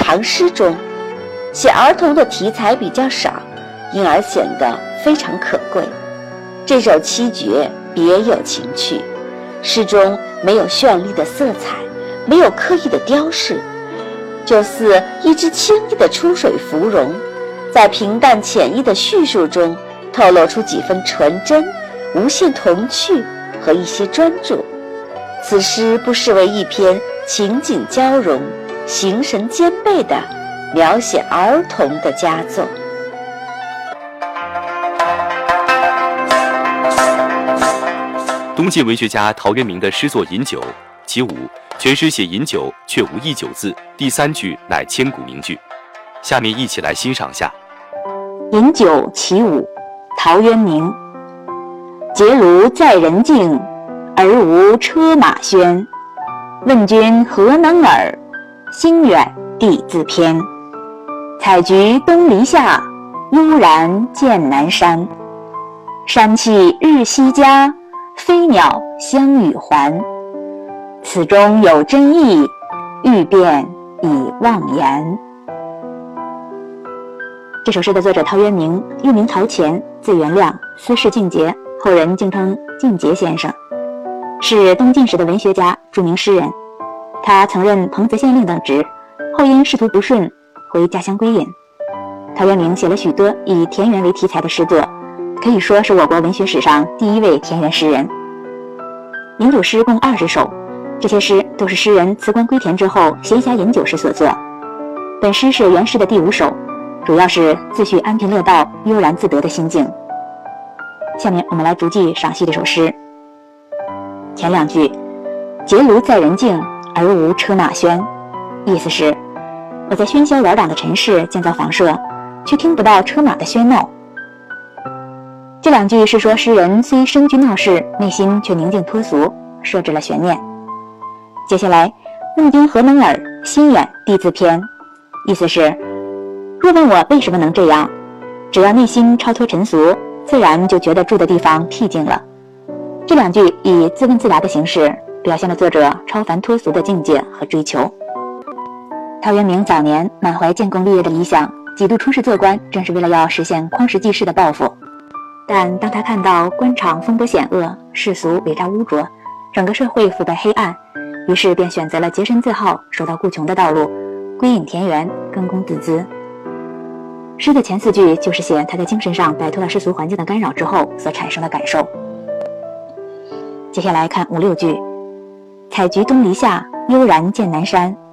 唐诗中，写儿童的题材比较少，因而显得非常可贵。这首七绝别有情趣，诗中没有绚丽的色彩，没有刻意的雕饰，就似一只轻易的出水芙蓉，在平淡浅易的叙述中透露出几分纯真、无限童趣和一些专注。此诗不失为一篇情景交融、形神兼备的描写儿童的佳作。 东晋文学家陶渊明的诗作《饮酒》，其五，全诗写饮酒却无一酒字，第三句乃千古名句。下面一起来欣赏下。 饮酒其五，陶渊明。结庐在人境，而无车马喧。问君何能尔？心远地自偏。采菊东篱下，悠然见南山。山气日夕佳，飞鸟相与还。此中有真意，欲辨已忘言。这首诗的作者陶渊明，又名陶潜，字元亮，司事俊杰，后人敬称俊杰先生，是东晋时的文学家、著名诗人。他曾任彭泽县令等职，后因仕途不顺，回家乡归隐。陶渊明写了许多以田园为题材的诗作，可以说是我国文学史上第一位田园诗人。饮酒诗共20首，这些诗都是诗人辞官归田之后闲暇饮酒时所作。本诗是原诗的第5首，主要是自叙安贫乐道、悠然自得的心境。下面我们来逐句赏析这首诗。前2句，结庐在人境，而无车马喧，意思是我在喧嚣扰攘的尘世建造房舍，却听不到车马的喧闹。这2句是说诗人虽身居闹市，内心却宁静脱俗，设置了悬念。接下来，问君何能尔？心远地自偏，意思是若问我为什么能这样，只要内心超脱尘俗，自然就觉得住的地方僻静了。这2句以自问自答的形式，表现了作者超凡脱俗的境界和追求。陶渊明早年满怀建功立业的理想，几度出仕做官，正是为了要实现匡时济世的抱负。但当他看到官场风波险恶，世俗伪诈污浊，整个社会腐败黑暗，于是便选择了洁身自好、守到故穷的道路，归隐田园，耕功自资。诗的前4句就是写他在精神上摆脱了世俗环境的干扰之后所产生的感受。接下来看5、6句，采菊东篱下，悠然见南山。